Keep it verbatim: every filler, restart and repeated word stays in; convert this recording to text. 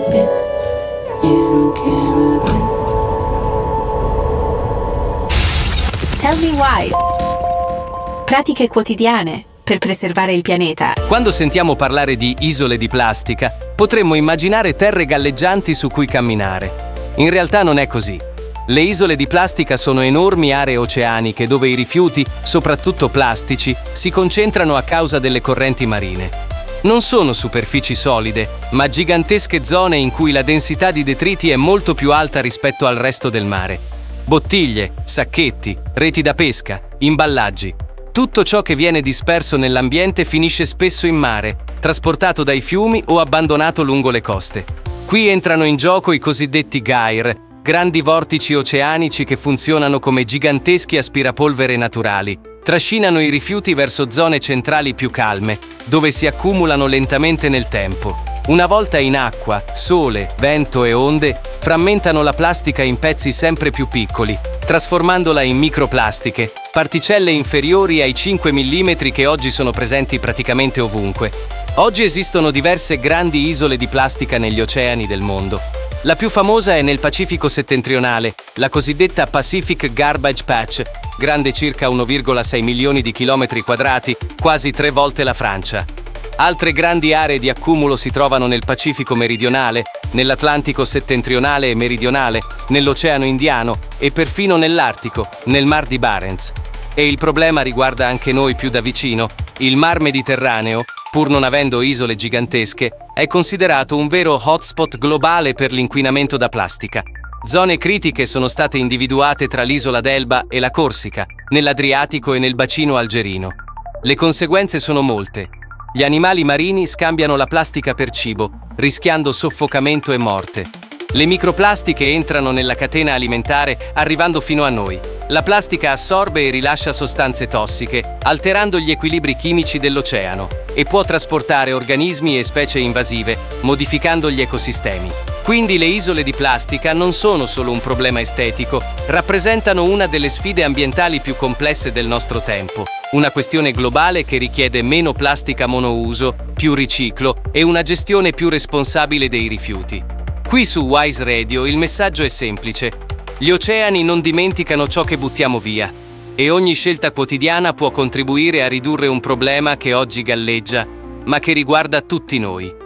bit. You don't care a bit. Tell me Wise. Pratiche quotidiane per preservare il pianeta. Quando sentiamo parlare di isole di plastica, potremmo immaginare terre galleggianti su cui camminare. In realtà non è così. Le isole di plastica sono enormi aree oceaniche dove i rifiuti, soprattutto plastici, si concentrano a causa delle correnti marine. Non sono superfici solide, ma gigantesche zone in cui la densità di detriti è molto più alta rispetto al resto del mare. Bottiglie, sacchetti, reti da pesca, imballaggi. Tutto ciò che viene disperso nell'ambiente finisce spesso in mare, trasportato dai fiumi o abbandonato lungo le coste. Qui entrano in gioco i cosiddetti gyre, grandi vortici oceanici che funzionano come giganteschi aspirapolvere naturali. Trascinano i rifiuti verso zone centrali più calme, dove si accumulano lentamente nel tempo. Una volta in acqua, sole, vento e onde frammentano la plastica in pezzi sempre più piccoli, trasformandola in microplastiche, particelle inferiori ai cinque millimetri che oggi sono presenti praticamente ovunque. Oggi esistono diverse grandi isole di plastica negli oceani del mondo. La più famosa è nel Pacifico settentrionale, la cosiddetta Pacific Garbage Patch, grande circa uno virgola sei milioni di chilometri quadrati, quasi tre volte la Francia. Altre grandi aree di accumulo si trovano nel Pacifico meridionale, nell'Atlantico settentrionale e meridionale, nell'Oceano Indiano e perfino nell'Artico, nel Mar di Barents. E il problema riguarda anche noi più da vicino. Il Mar Mediterraneo, pur non avendo isole gigantesche, è considerato un vero hotspot globale per l'inquinamento da plastica. Zone critiche sono state individuate tra l'isola d'Elba e la Corsica, nell'Adriatico e nel bacino algerino. Le conseguenze sono molte. Gli animali marini scambiano la plastica per cibo, rischiando soffocamento e morte. Le microplastiche entrano nella catena alimentare arrivando fino a noi. La plastica assorbe e rilascia sostanze tossiche, alterando gli equilibri chimici dell'oceano, e può trasportare organismi e specie invasive, modificando gli ecosistemi. Quindi le isole di plastica non sono solo un problema estetico, rappresentano una delle sfide ambientali più complesse del nostro tempo. Una questione globale che richiede meno plastica monouso, più riciclo e una gestione più responsabile dei rifiuti. Qui su Wise Radio il messaggio è semplice. Gli oceani non dimenticano ciò che buttiamo via, e ogni scelta quotidiana può contribuire a ridurre un problema che oggi galleggia, ma che riguarda tutti noi.